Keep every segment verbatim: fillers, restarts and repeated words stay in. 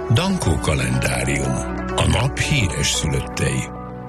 Dankó kalendárium. A nap híres szülöttei.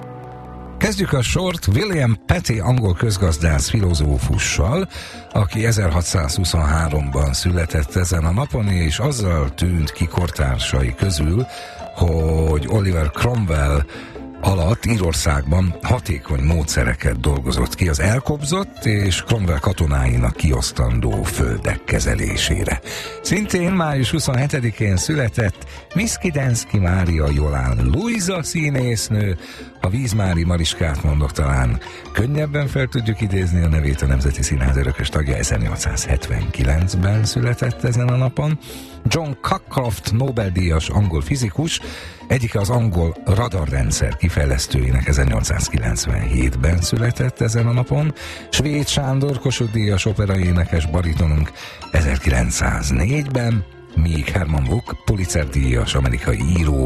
Kezdjük a sort William Petty angol közgazdász filozófussal, aki ezerhatszázhuszonháromban született ezen a napon, és azzal tűnt ki kortársai közül, hogy Oliver Cromwell alatt Írországban hatékony módszereket dolgozott ki az elkobzott és Cromwell katonáinak kiosztandó földek kezelésére. Szintén május huszonhetedikén született Miss Kidenszki Mária Jolán Luisa színésznő. Ha Vízmári Mariskát mondok, talán könnyebben fel tudjuk idézni a nevét. A Nemzeti Színház örökös tagja, ezernyolcszázhetvenkilencben született ezen a napon. John Cockcroft Nobel-díjas angol fizikus, egyike az angol radarrendszer kifejlesztőinek, ezernyolcszázkilencvenhétben született ezen a napon. Svéd Sándor Kossuth-díjas operaénekes baritonunk ezerkilencszáznégyben, míg Herman Wouk Pulitzer-díjas amerikai író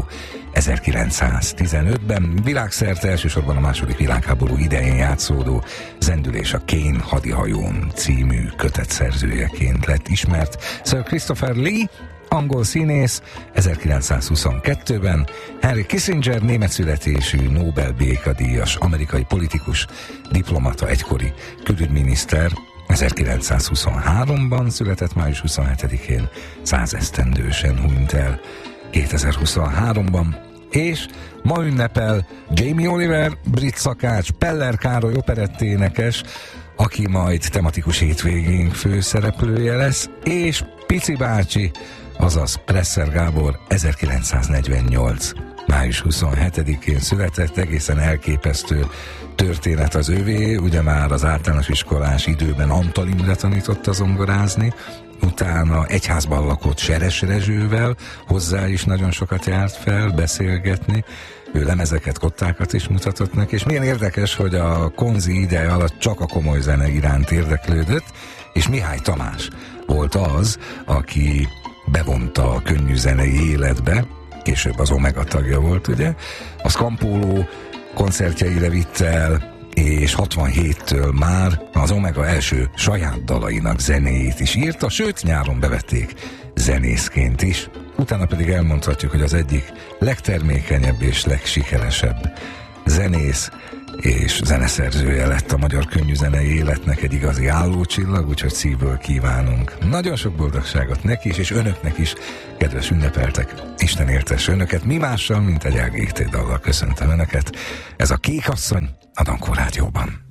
ezerkilencszáztizenötben világszerte elsősorban a második világháború idején játszódó Zendülés a Kane hadihajón című kötet szerzőjeként lett ismert. Sir Christopher Lee angol színész ezerkilencszázhuszonkettőben, Henry Kissinger német születésű Nobel békedíjas amerikai politikus, diplomata, egykori külügyminiszter, ezerkilencszázhuszonháromban született május huszonhetedikén, százesztendősen hunyt el kétezer-huszonháromban, és ma ünnepel Jamie Oliver, brit szakács, Peller Károly operetténekes, aki majd tematikus hétvégénk főszereplője lesz, és Pici bácsi, azaz Presser Gábor ezerkilencszáznegyvennyolc május huszonhetedikén született. Egészen elképesztő történet az övé, ugye már az általános iskolás időben Antal Imre tanította zongorázni, utána egyházban lakott Seres Rezsővel, hozzá is nagyon sokat járt fel beszélgetni, ő lemezeket, kottákat is mutatott neki, és milyen érdekes, hogy a konzi ideje alatt csak a komoly zene iránt érdeklődött, és Mihály Tamás volt az, aki bevonta a könnyű zenei életbe, később az Omega tagja volt, ugye, a Scampolo koncertjeire vitt el, és hatvanhéttől már az Omega első saját dalainak zenéjét is írta, sőt nyáron bevették zenészként is. Utána pedig elmondhatjuk, hogy az egyik legtermékenyebb és legsikeresebb zenész és zeneszerzője lett a magyar könnyűzenei életnek, egy igazi állócsillag, úgyhogy szívből kívánunk nagyon sok boldogságot neki is, és önöknek is, kedves ünnepeltek. Isten értesse önöket, mi mással, mint egy á gé té dallal köszöntöm önöket. Ez a Kék Asszony a Dankó Rádióban.